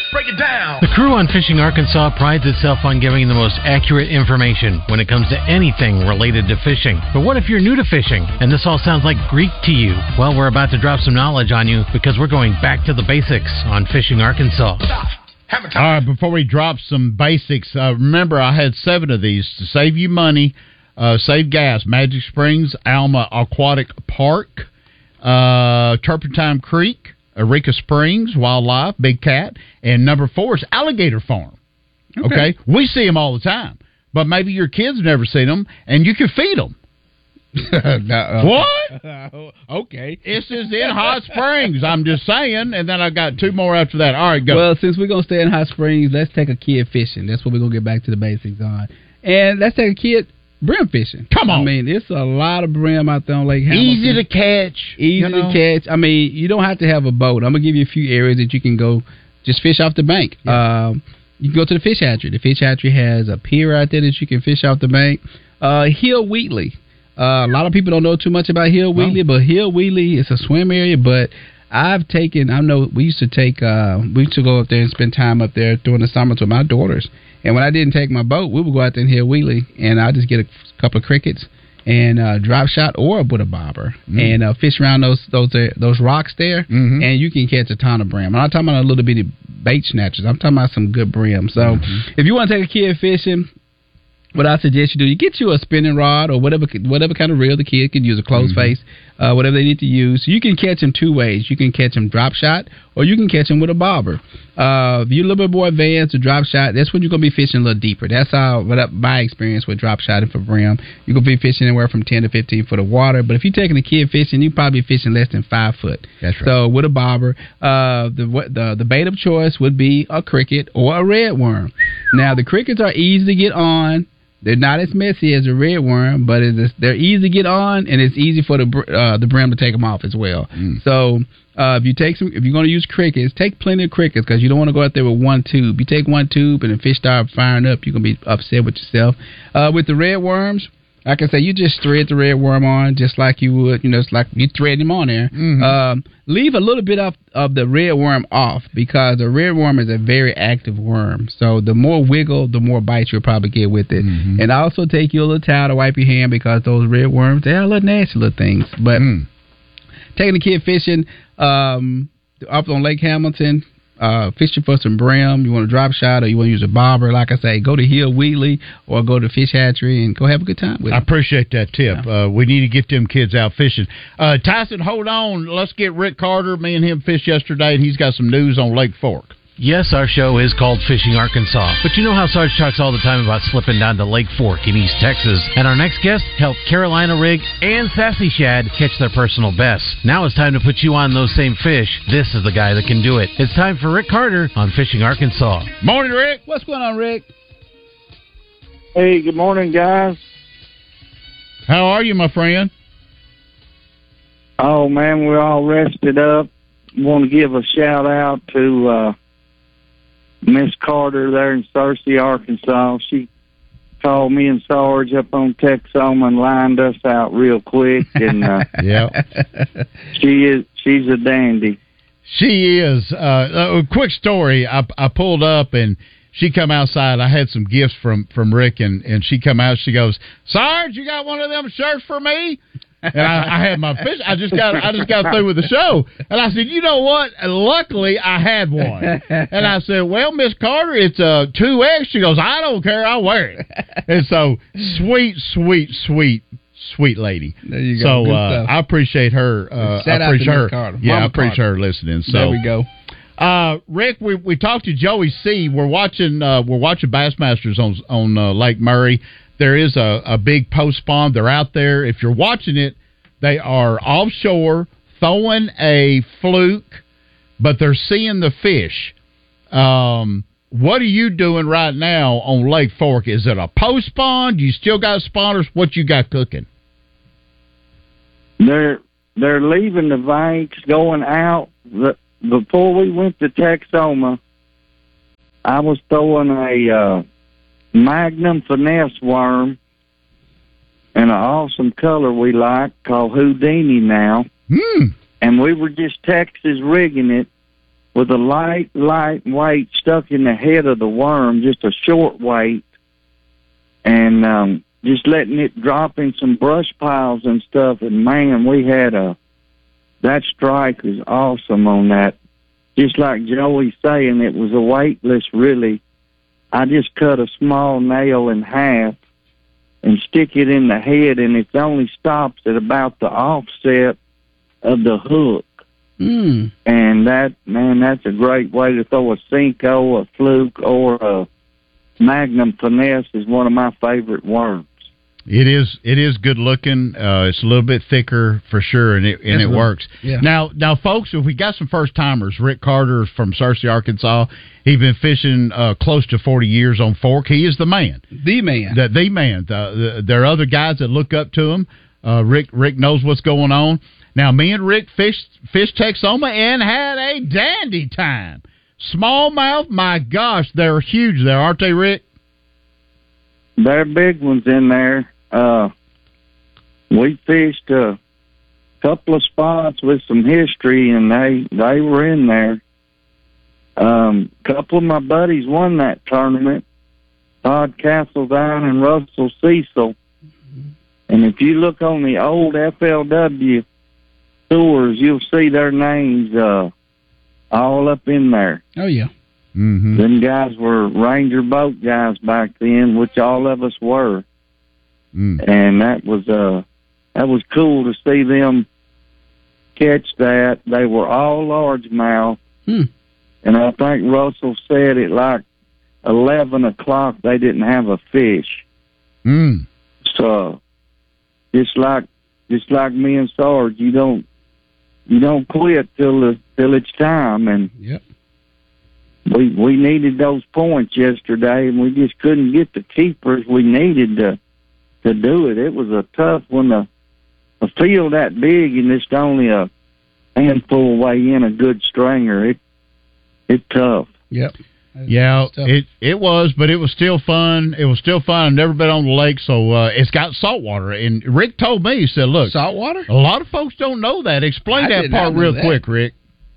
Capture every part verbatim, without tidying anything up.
Break it down. The crew on Fishing Arkansas prides itself on giving the most accurate information when it comes to anything related to fishing. But what if you're new to fishing and this all sounds like Greek to you? Well, we're about to drop some knowledge on you because we're going back to the basics on Fishing Arkansas. All right, before we drop some basics, uh, remember I had seven of these to save you money, uh, save gas. Magic Springs, Alma Aquatic Park, uh, Turpentine Creek, Eureka Springs, Wildlife, Big Cat, and number four is Alligator Farm. Okay. okay? We see them all the time, but maybe your kids never seen them, and you can feed them. no, uh, what? Okay. This is in Hot Springs. I'm just saying, and then I got two more after that. All right, go. Well, since we're gonna stay in Hot Springs, let's take a kid fishing. That's what we're gonna get back to the basics on, and let's take a kid brim fishing. Come on. I mean, it's a lot of brim out there on Lake Hamilton. Easy to catch. Easy you know? to catch. I mean, you don't have to have a boat. I'm gonna give you a few areas that you can go. Just fish off the bank. Yeah. Um, you can go to the fish hatchery. The fish hatchery has a pier out there that you can fish off the bank. Uh, Hill Wheatley. Uh, a lot of people don't know too much about Hill Wheatley, no. but Hill Wheatley is a swim area. But I've taken, I know we used to take, uh, we used to go up there and spend time up there during the summers with my daughters. And when I didn't take my boat, we would go out there in Hill Wheatley, and I'd just get a couple of crickets and uh, drop shot or with a bobber mm. and uh, fish around those those uh, those rocks there, mm-hmm. and you can catch a ton of brim. I'm not talking about a little bitty bait snatchers. I'm talking about some good brim. So mm-hmm. if you want to take a kid fishing, what I suggest you do, you get you a spinning rod or whatever whatever kind of reel the kid can use, a closed mm-hmm. face, uh, whatever they need to use. You can catch them two ways. You can catch them drop shot or you can catch them with a bobber. Uh, if you're a little bit more advanced to drop shot, that's when you're going to be fishing a little deeper. That's how, what my experience with drop shotting for brim. You're going to be fishing anywhere from ten to fifteen foot of water. But if you're taking a kid fishing, you're probably fishing less than five foot. That's right. So with a bobber, uh, the, the, the bait of choice would be a cricket or a red worm. Now, the crickets are easy to get on. They're not as messy as a red worm, but it's, they're easy to get on, and it's easy for the uh, the brim to take them off as well. Mm. So uh, if you take some, if you're going to use crickets, take plenty of crickets because you don't want to go out there with one tube. You take one tube and the fish start firing up, you're going to be upset with yourself. Uh, with the red worms, like I say, you just thread the red worm on just like you would, you know, it's like you thread him on there. Mm-hmm. Um, leave a little bit of, of the red worm off because the red worm is a very active worm. So the more wiggle, the more bite you'll probably get with it. Mm-hmm. And also take you a little towel to wipe your hand because those red worms, they are a little nasty little things. But mm. taking the kid fishing um, up on Lake Hamilton, Uh, fishing for some brim, you want to drop shot or you want to use a bobber, like I say, go to Hill Wheatley or go to Fish Hatchery and go have a good time with I them. appreciate that tip. Yeah. Uh, we need to get them kids out fishing. Uh, Tyson, hold on. Let's get Rick Carter. Me and him fished yesterday, and he's got some news on Lake Fork. Yes, our show is called Fishing Arkansas, but you know how Sarge talks all the time about slipping down to Lake Fork in East Texas, and our next guest helped Carolina Rig and Sassy Shad catch their personal bests. Now it's time to put you on those same fish. This is the guy that can do it. It's time for Rick Carter on Fishing Arkansas. Morning, Rick. What's going on, Rick? Hey, good morning, guys. How are you, my friend? Oh, man, we're all rested up. Want to give a shout-out to uh, Miss Carter there in Searcy, Arkansas. She called me and Sarge up on Texoma and lined us out real quick. And uh, yeah, she is she's a dandy. She is. Uh, a quick story. I, I pulled up and she come outside. I had some gifts from, from Rick, and, and she come out. She goes, Sarge, you got one of them shirts for me? And I, I had my fish. I just got I just got through with the show, and I said, you know what? Luckily, I had one. And I said, well, Miss Carter, it's a two X. She goes, I don't care. I'll wear it. And so, sweet, sweet, sweet, sweet lady. There you go. So uh, I appreciate her. Uh, Shout I appreciate out to her. Miss Carter. Yeah, Mama I appreciate Carter. her listening. So there we go. Uh, Rick, we we talked to Joey C. We're watching uh, we're watching Bassmasters on on uh, Lake Murray. There is a, a big post spawn. They're out there. If you're watching it, they are offshore throwing a fluke, but they're seeing the fish. Um, what are you doing right now on Lake Fork? Is it a post spawn? Do you still got spawners? What you got cooking? They're they're leaving the banks, going out. The, before we went to Texoma, I was throwing a uh, Magnum finesse worm in an awesome color we like called Houdini now. Mm. And we were just Texas rigging it with a light, light weight stuck in the head of the worm, just a short weight, and um, just letting it drop in some brush piles and stuff. And man, we had a that strike was awesome on that. Just like Joey's saying, it was a weightless, really. I just cut a small nail in half and stick it in the head, and it only stops at about the offset of the hook. Mm. And that, man, that's a great way to throw a Cinco, a Fluke, or a Magnum Finesse is one of my favorite worms. It is. It is good looking. Uh, it's a little bit thicker for sure, and it and That's it good. works. Yeah. Now, now, folks, if we got some first timers, Rick Carter from Searcy, Arkansas. He's been fishing uh, close to forty years on Fork. He is the man. The man. The, the man. The, the, there are other guys that look up to him. Uh, Rick Rick knows what's going on. Now, me and Rick fished fished Texoma and had a dandy time. Smallmouth, my gosh, they're huge there, aren't they, Rick? They're big ones in there. Uh, we fished a couple of spots with some history, and they they were in there. Um, a couple of my buddies won that tournament. Todd Castledine and Russell Cecil. And if you look on the old F L W tours, you'll see their names uh, all up in there. Oh, yeah. Mm-hmm. Them guys were Ranger boat guys back then, which all of us were. Mm. And that was uh, that was cool to see them catch that. They were all largemouth. Hmm. And I think Russell said at like eleven o'clock they didn't have a fish. Mm. So just like just like me and Sarge, you don't you don't quit till the till it's time. And Yep. we we needed those points yesterday, and we just couldn't get the keepers we needed to to do it. It was a tough one. A, a field that big and just only a handful weigh in a good stringer. It it's tough. Yep. Yeah, Stuff. it it was, but it was still fun. It was still fun. I've never been on the lake, so uh, it's got salt water. And Rick told me, he said, "Look, Salt water? a lot of folks don't know that. Explain I that did part not know real that. quick, Rick."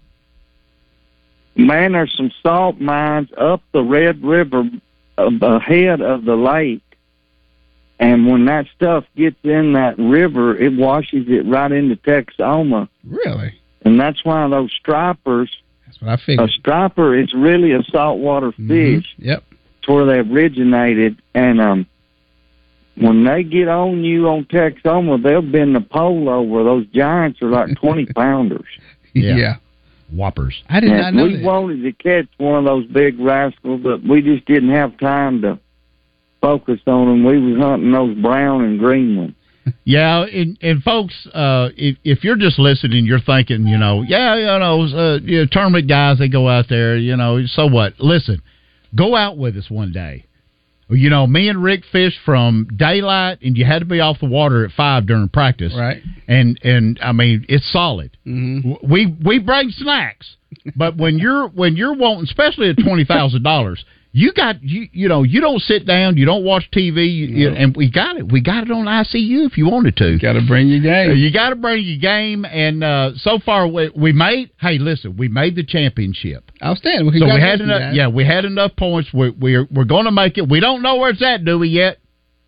Man, there's some salt mines up the Red River uh, ahead of the lake. And when that stuff gets in that river, it washes it right into Texoma. Really? And that's why those stripers, That's what I a figured. striper is really a saltwater fish. Mhm. Yep. It's where they originated. And um, when they get on you on Texoma, they'll bend the pole over. Those giants are like twenty pounders. Yeah. Yeah. Whoppers. I did not And know we that. wanted to catch one of those big rascals, but we just didn't have time to focus on them. We was hunting those brown and green ones. Yeah, and, and folks, uh, if, if you're just listening, you're thinking, you know, yeah, you know, uh, you know, tournament guys, they go out there, you know, so what? Listen, go out with us one day. You know, me and Rick fished from daylight, and you had to be off the water at five during practice. Right. And, and I mean, it's solid. Mm-hmm. We we bring snacks, but when you're when you're wanting, especially at twenty thousand dollars, you got you you know you don't sit down, you don't watch T V, you, you, No. and we got it. We got it on I C U if you wanted to. Got to bring your game. Uh, You got to bring your game, and uh, so far we, we made. Hey, listen, we made the championship. Outstanding. Well, So we had congratulations, enough. guys. Yeah, we had enough points. We, we're we're going to make it. We don't know where it's at, do we yet?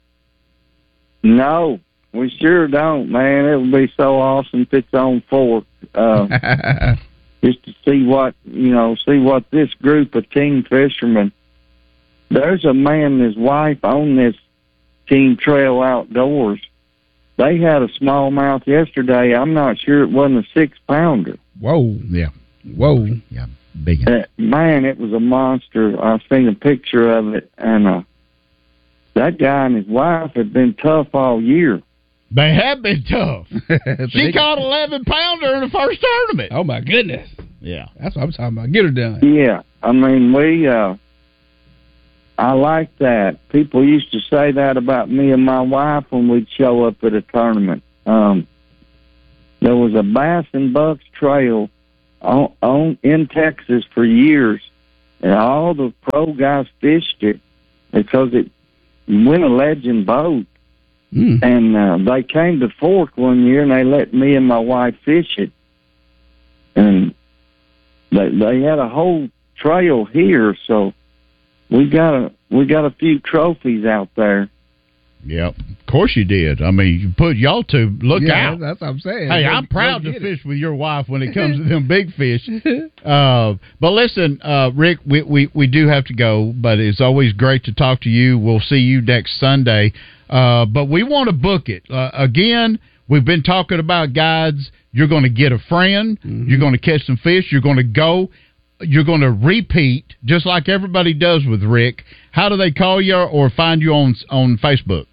No, we sure don't, man. It would be so awesome if it's on Fork. Uh, just to see what, you know, see what this group of team fishermen. There's a man and his wife on this Team Trail Outdoors. They had a smallmouth yesterday. I'm not sure it wasn't a six pounder. Whoa. Yeah. Whoa. Yeah. Big. Uh, man, it was a monster. I seen a picture of it, and uh, that guy and his wife had been tough all year. They have been tough. She They- caught eleven pounder in the first tournament. Oh, my goodness. Yeah. That's what I'm talking about. Get her done. Yeah, I mean, we, uh, I like that. People used to say that about me and my wife when we'd show up at a tournament. Um, there was a Bass and Bucks trail on, on in Texas for years, and all the pro guys fished it because it went a legend boat. Mm. And uh, they came to Fork one year, and they let me and my wife fish it. And they they had a whole trail here, so we got a we got a few trophies out there. Yep, of course you did. I mean, you put y'all two look yeah, out. That's what I'm saying. Hey, Go, I'm proud to it. fish with your wife when it comes to them big fish. Uh, but listen, uh, Rick, we, we we do have to go. But it's always great to talk to you. We'll see you next Sunday. Uh, but we want to book it uh, again. We've been talking about guides. You're going to get a friend. Mm-hmm. You're going to catch some fish. You're going to go. You're going to repeat, just like everybody does with Rick. How do they call you or find you on on Facebook?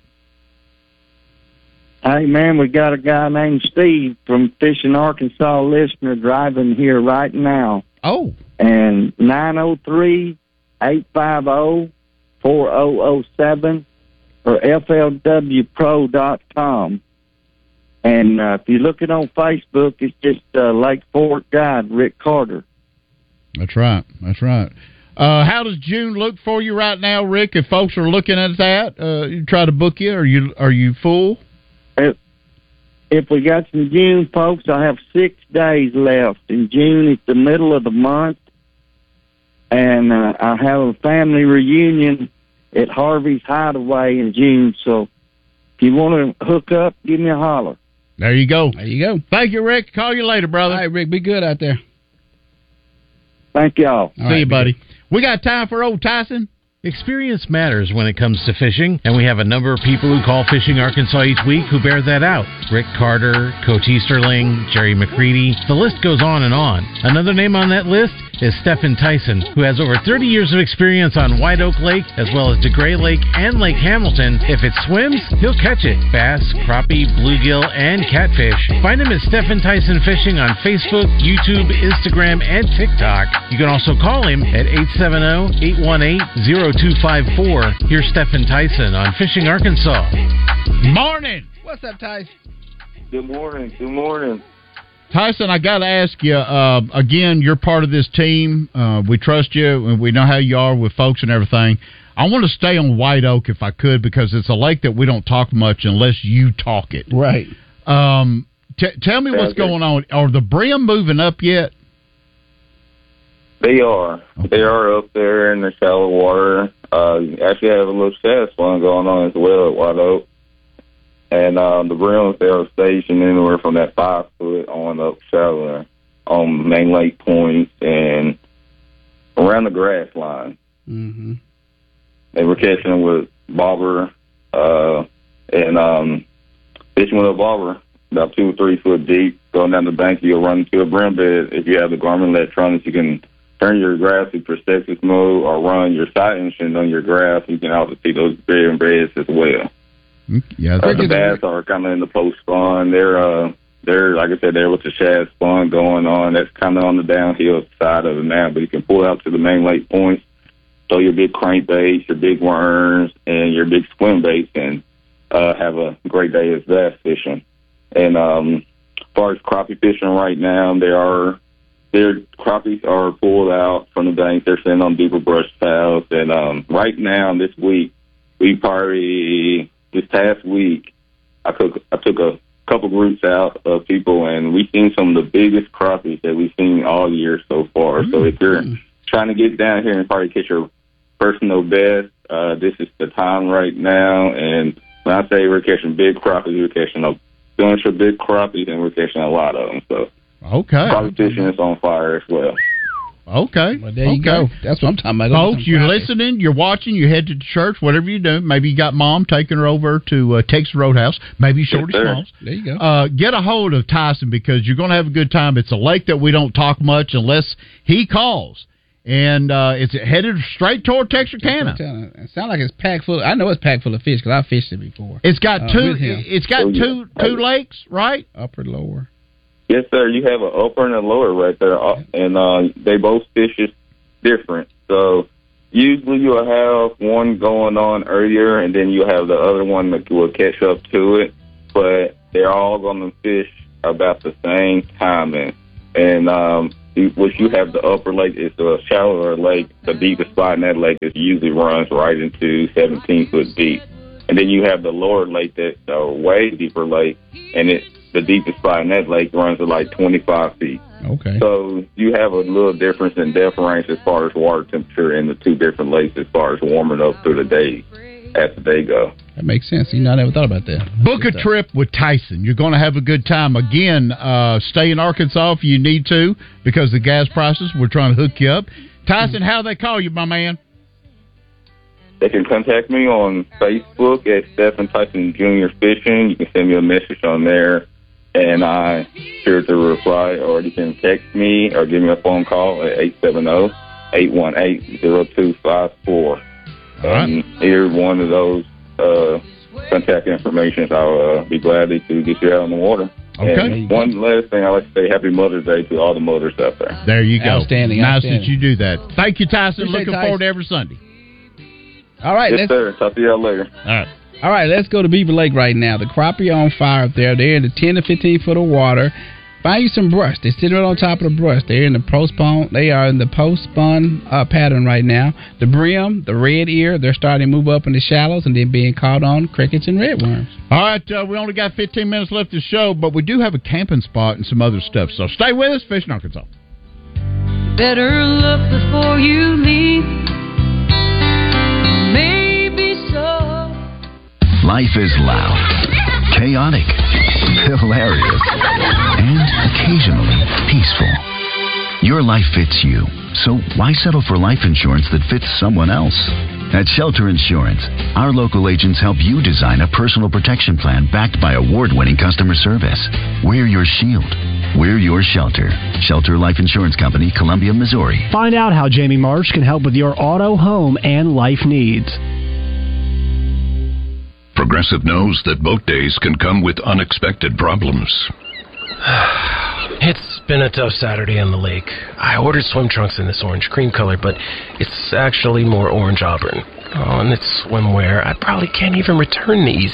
Hey, man, we got a guy named Steve from Fishing Arkansas listener driving here right now. Oh. And nine oh three, eight five oh, four oh oh seven or F L W pro dot com. And uh, if you look it on Facebook, it's just uh, Lake Fork Guide, Rick Carter. That's right. That's right. Uh, how does June look for you right now, Rick? If folks are looking at that, uh, you try to book you. Are you are you full? If, if we got some June folks, I have six days left. In June, it's the middle of the month, and uh, I have a family reunion at Harvey's Hideaway in June. So if you want to hook up, give me a holler. There you go. There you go. Thank you, Rick. Call you later, brother. All right, Rick, be good out there. Thank y'all. See right, you, buddy. Good. We got time for old Tyson. Experience matters when it comes to fishing, and we have a number of people who call Fishing Arkansas each week who bear that out. Rick Carter, Coach Easterling, Jerry McCready. The list goes on and on. Another name on that list is Stephen Tyson, who has over thirty years of experience on White Oak Lake, as well as DeGray Lake and Lake Hamilton. If it swims, he'll catch it. Bass, crappie, bluegill, and catfish. Find him at Stephen Tyson Fishing on Facebook, YouTube, Instagram, and TikTok. You can also call him at eight seven zero, eight one eight, zero two five four. Here's Stephen Tyson on Fishing Arkansas. Morning. What's up, Tyson? Good morning. Good morning. Tyson, I got to ask you, uh, again, you're part of this team. Uh, we trust you, and we know how you are with folks and everything. I want to stay on White Oak if I could, because it's a lake that we don't talk much unless you talk it. Right. Um, t- tell me what's okay. going on. Are the brim moving up yet? They are. Okay. They are up there in the shallow water. Uh, actually, have a little shad spawn going on as well at White Oak. And um, the brims, they are stationed anywhere from that five foot on up shallower on main lake points and around the grass line. Mm-hmm. They were catching them with bobber uh, and um, fishing with a bobber about two or three foot deep. Going down the bank, you'll run into a brim bed. If you have the Garmin electronics, you can turn your graph to perspective mode or run your sight engine on your graph. You can also see those brim beds as well. Yeah, uh, the bass are kind of in the post spawn. They're, uh, they're like I said, they're with the shad spawn going on. That's kind of on the downhill side of it now, but you can pull out to the main lake points, throw your big crankbaits, your big worms, and your big swim baits, and uh, have a great day of bass fishing. And um, as far as crappie fishing right now, they are their crappies are pulled out from the bank. They're sitting on deeper brush piles, and um, right now this week we probably. This past week, I took I took a couple groups out of people, and we've seen some of the biggest crappies that we've seen all year so far. Mm-hmm. So if you're trying to get down here and probably catch your personal best, uh, this is the time right now. And when I say we're catching big crappies, we're catching a bunch of big crappies, and we're catching a lot of them. So okay, crappie fishing is on fire as well. Okay. Well, there okay. you go. That's what I'm talking about. Folks, you're listening, you're watching, you head to church, whatever you do. Maybe you got mom taking her over to uh, Texas Roadhouse. Maybe Shorty yes, Smalls. There you go. Uh, get a hold of Tyson, because you're going to have a good time. It's a lake that we don't talk much unless he calls. And uh, it's headed straight toward Texarkana. It sounds like it's packed full. I know it's packed full of fish because I've fished it before. It's got uh, two. It's got oh, two yeah. two lakes, right? Upper, lower. Yes, sir. You have an upper and a lower right there, and uh, they both fish is different. So usually you'll have one going on earlier, and then you'll have the other one that will catch up to it. But they're all going to fish about the same timing. And um, what you have the upper lake is a shallower lake. The deepest spot in that lake is usually runs right into seventeen foot deep. And then you have the lower lake that's a way deeper lake, and it the deepest spot in that lake runs to like twenty-five feet. Okay. So you have a little difference in depth range as far as water temperature in the two different lakes as far as warming up through the day as the day go. That makes sense. You know, I never thought about that. Book a trip with Tyson. You're going to have a good time. Again, uh, stay in Arkansas if you need to because the gas prices, we're trying to hook you up. Tyson, how they call you, my man? They can contact me on Facebook at Stephen Tyson Junior Fishing. You can send me a message on there, and I'm sure to reply, or you can text me or give me a phone call at eight seven zero, eight one eight, zero two five four. And either one of those uh, contact information, I'll uh, be glad to get you out on the water. Okay. And one last thing, I'd like to say Happy Mother's Day to all the mothers out there. There you go. Outstanding. Nice outstanding. that you do that. Thank you, Tyson. Appreciate Looking Tyson. forward to every Sunday. All right. Yes, let's, sir. Talk to y'all later. All right. All right, let's go to Beaver Lake right now. The crappie are on fire up there. They're in the ten to fifteen foot of water. Find you some brush. They're sitting right on top of the brush. They're in the post-spawn. They are in the post-spawn uh, pattern right now. The brim, the red ear, they're starting to move up in the shallows and then being caught on crickets and redworms. All right, uh, we only got fifteen minutes left of the show, but we do have a camping spot and some other stuff. So stay with us, Fishing Arkansas. Better look before you leave. Maybe so. Life is loud, chaotic, hilarious, and occasionally peaceful. Your life fits you, so why settle for life insurance that fits someone else? At Shelter Insurance, our local agents help you design a personal protection plan backed by award-winning customer service. We're your shield. We're your shelter. Shelter Life Insurance Company, Columbia, Missouri. Find out how Jamie Marsh can help with your auto, home, and life needs. Progressive knows that boat days can come with unexpected problems. It's been a tough Saturday on the lake. I ordered swim trunks in this orange cream color, but it's actually more orange auburn. Oh, and it's swimwear. I probably can't even return these.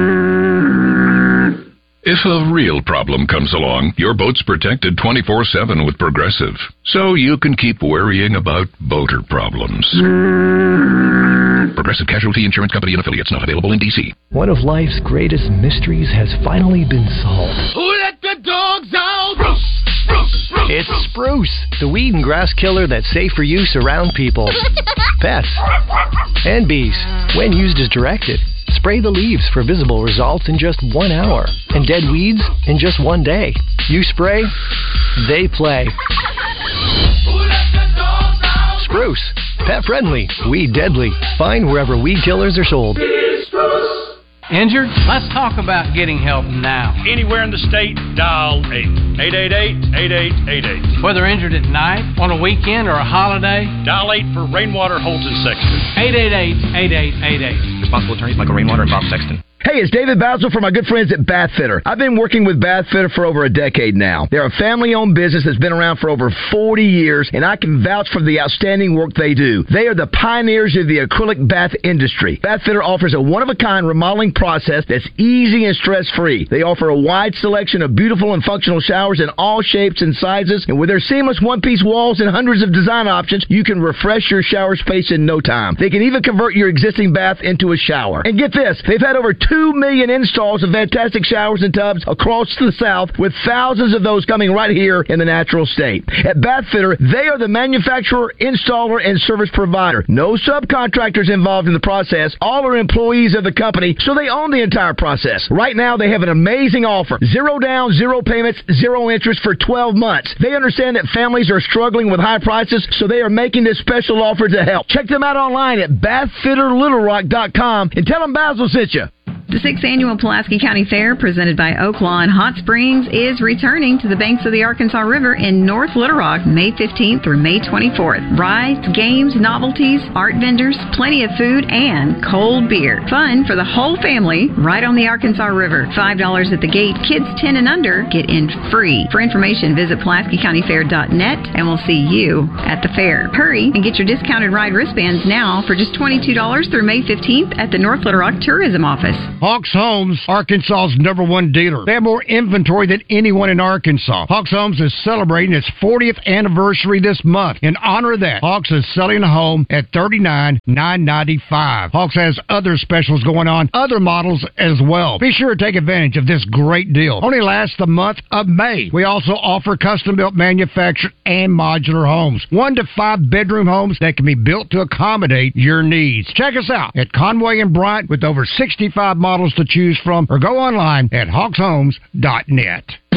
If a real problem comes along, your boat's protected twenty-four seven with Progressive, so you can keep worrying about boater problems. Progressive Casualty Insurance Company and Affiliates, not available in D C. One of life's greatest mysteries has finally been solved. Who let the dogs out? Bruce, Bruce, Bruce. It's Spruce, the weed and grass killer that's safe for use around people, pets, and bees, when used as directed. Spray the leaves for visible results in just one hour, and dead weeds in just one day. You spray, they play. Spruce, pet friendly, weed deadly. Find wherever weed killers are sold. Injured? Let's talk about getting help now. Anywhere in the state, dial eight. eight eight eight, eight eight eight eight. Whether injured at night, on a weekend, or a holiday, Dial eight for Rainwater Holton Sexton. eight eight eight, eight eight eight eight. Responsible attorneys Michael Rainwater and Bob Sexton. Hey, it's David Basil from my good friends at Bath Fitter. I've been working with Bath Fitter for over a decade now. They're a family-owned business that's been around for over forty years, and I can vouch for the outstanding work they do. They are the pioneers of the acrylic bath industry. Bath Fitter offers a one-of-a-kind remodeling process that's easy and stress-free. They offer a wide selection of beautiful and functional showers in all shapes and sizes, and with their seamless one-piece walls and hundreds of design options, you can refresh your shower space in no time. They can even convert your existing bath into a shower. And get this, they've had over two million installs of fantastic showers and tubs across the South, with thousands of those coming right here in the natural state. At Bath Fitter, they are the manufacturer, installer, and service provider. No subcontractors involved in the process. All are employees of the company, so they own the entire process. Right now, they have an amazing offer. Zero down, zero payments, zero interest for twelve months. They understand that families are struggling with high prices, so they are making this special offer to help. Check them out online at bath fitter little rock dot com and tell them Basil sent you. The sixth Annual Pulaski County Fair, presented by Oak Lawn Hot Springs, is returning to the banks of the Arkansas River in North Little Rock, May fifteenth through May twenty-fourth. Rides, games, novelties, art vendors, plenty of food, and cold beer. Fun for the whole family right on the Arkansas River. five dollars at the gate. Kids ten and under get in free. For information, visit Pulaski County Fair dot net, and we'll see you at the fair. Hurry and get your discounted ride wristbands now for just twenty-two dollars through May fifteenth at the North Little Rock Tourism Office. Hawks Homes, Arkansas's number one dealer. They have more inventory than anyone in Arkansas. Hawks Homes is celebrating its fortieth anniversary this month. In honor of that, Hawks is selling a home at thirty-nine thousand nine hundred ninety-five dollars. Hawks has other specials going on, other models as well. Be sure to take advantage of this great deal. Only lasts the month of May. We also offer custom-built manufactured and modular homes. One to five bedroom homes that can be built to accommodate your needs. Check us out at Conway and Bryant with over sixty-five models to choose from, or go online at hawks homes dot net.